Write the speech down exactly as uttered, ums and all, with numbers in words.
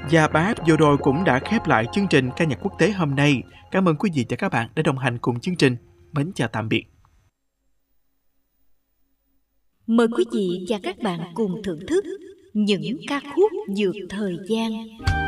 Và bài hát vừa rồi cũng đã khép lại chương trình ca nhạc quốc tế hôm nay. Cảm ơn quý vị và các bạn đã đồng hành cùng chương trình. Mến chào tạm biệt. Mời quý vị và các bạn cùng thưởng thức những ca khúc vượt thời gian.